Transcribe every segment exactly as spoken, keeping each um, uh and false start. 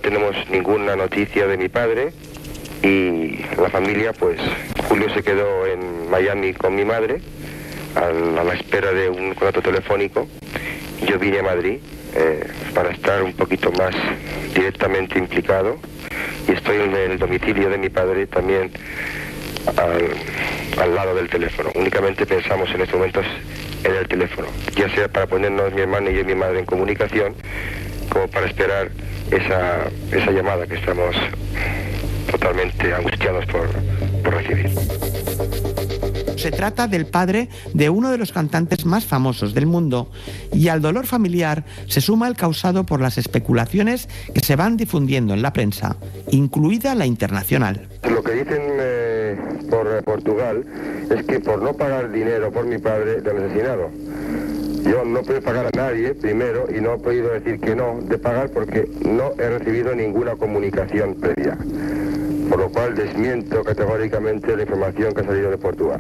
tenemos ninguna noticia de mi padre y la familia, pues Julio se quedó en Miami con mi madre a la, a la espera de un contrato telefónico. Yo vine a Madrid eh, para estar un poquito más directamente implicado y estoy en el domicilio de mi padre también al, al lado del teléfono. Únicamente pensamos en estos momentos en el teléfono, ya sea para ponernos mi hermana y yo y mi madre en comunicación, como para esperar esa, esa llamada que estamos totalmente angustiados por, por recibir. Se trata del padre de uno de los cantantes más famosos del mundo y al dolor familiar se suma el causado por las especulaciones que se van difundiendo en la prensa, incluida la internacional. Lo que dicen eh, por Portugal es que por no pagar dinero por mi padre le han asesinado. Yo no puedo pagar a nadie, primero, y no he podido decir que no de pagar porque no he recibido ninguna comunicación previa. Por lo cual desmiento categóricamente la información que ha salido de Portugal.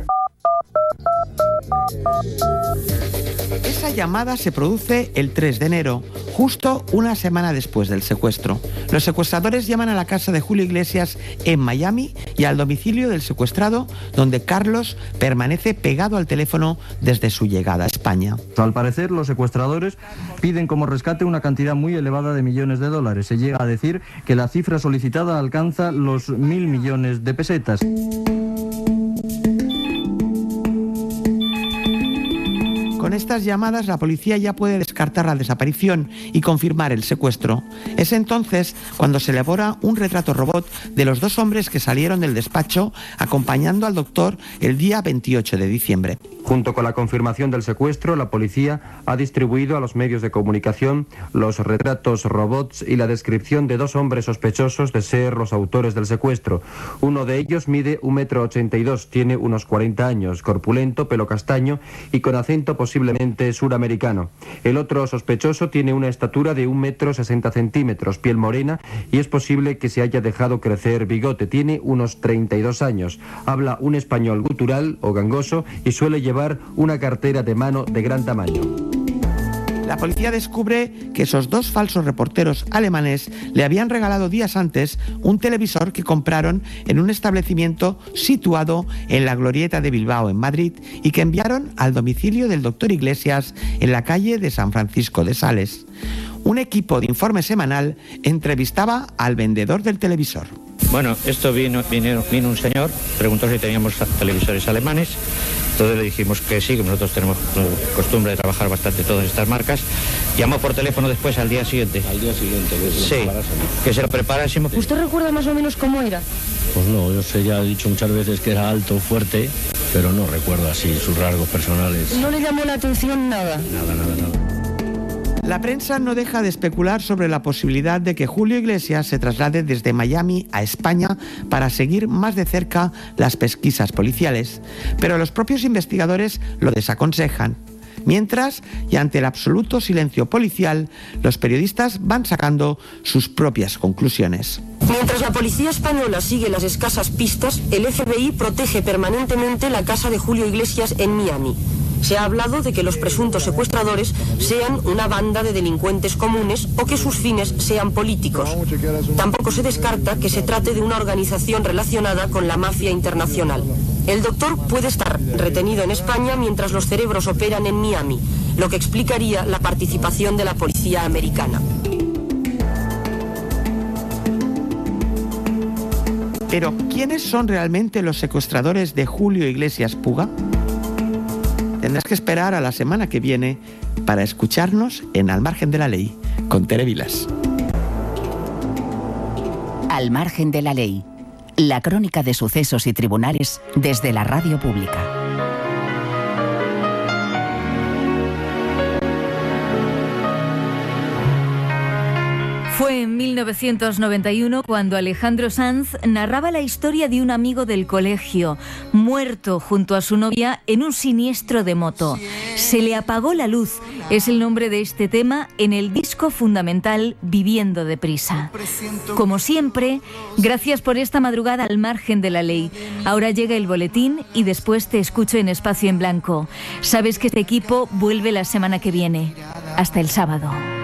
Esa llamada se produce el tres de enero, justo una semana después del secuestro. Los secuestradores llaman a la casa de Julio Iglesias en Miami y al domicilio del secuestrado, donde Carlos permanece pegado al teléfono desde su llegada a España. Al parecer, los secuestradores piden como rescate una cantidad muy elevada de millones de dólares. Se llega a decir que la cifra solicitada alcanza los mil millones de pesetas. Con estas llamadas la policía ya puede descartar la desaparición y confirmar el secuestro. Es entonces cuando se elabora un retrato robot de los dos hombres que salieron del despacho acompañando al doctor el día veintiocho de diciembre. Junto con la confirmación del secuestro, la policía ha distribuido a los medios de comunicación los retratos robots y la descripción de dos hombres sospechosos de ser los autores del secuestro. Uno de ellos mide un metro ochenta y dos, tiene unos cuarenta años, corpulento, pelo castaño y con acento posiblemente suramericano. El otro sospechoso tiene una estatura de un metro sesenta centímetros, piel morena y es posible que se haya dejado crecer bigote. Tiene unos treinta y dos años, habla un español gutural o gangoso y suele llevar una cartera de mano de gran tamaño. La policía descubre que esos dos falsos reporteros alemanes le habían regalado días antes un televisor que compraron en un establecimiento situado en la Glorieta de Bilbao, en Madrid, y que enviaron al domicilio del doctor Iglesias en la calle de San Francisco de Sales. Un equipo de informe semanal entrevistaba al vendedor del televisor. Bueno, esto vino, vino, vino un señor, preguntó si teníamos televisores alemanes. Entonces le dijimos que sí, que nosotros tenemos costumbre de trabajar bastante todas estas marcas. Llamó por teléfono después al día siguiente. Al día siguiente, que se sí, lo preparásemos. Que se lo preparásemos. ¿Usted recuerda más o menos cómo era? Pues no, yo sé, ya he dicho muchas veces que era alto, fuerte, pero no recuerdo así sus rasgos personales. ¿No le llamó la atención nada? Nada, nada, nada. La prensa no deja de especular sobre la posibilidad de que Julio Iglesias se traslade desde Miami a España para seguir más de cerca las pesquisas policiales, pero los propios investigadores lo desaconsejan. Mientras, y ante el absoluto silencio policial, los periodistas van sacando sus propias conclusiones. Mientras la policía española sigue las escasas pistas, el F B I protege permanentemente la casa de Julio Iglesias en Miami. Se ha hablado de que los presuntos secuestradores sean una banda de delincuentes comunes o que sus fines sean políticos. Tampoco se descarta que se trate de una organización relacionada con la mafia internacional. El doctor puede estar retenido en España mientras los cerebros operan en Miami, lo que explicaría la participación de la policía americana. Pero, ¿quiénes son realmente los secuestradores de Julio Iglesias Puga? Tendrás que esperar a la semana que viene para escucharnos en Al Margen de la Ley, con Tere Vilas. Al Margen de la Ley, la crónica de sucesos y tribunales desde la radio pública. Fue en mil novecientos noventa y uno cuando Alejandro Sanz narraba la historia de un amigo del colegio, muerto junto a su novia en un siniestro de moto. Se le apagó la luz, es el nombre de este tema en el disco fundamental Viviendo deprisa. Como siempre, gracias por esta madrugada al margen de la ley. Ahora llega el boletín y después te escucho en Espacio en Blanco. Sabes que este equipo vuelve la semana que viene. Hasta el sábado.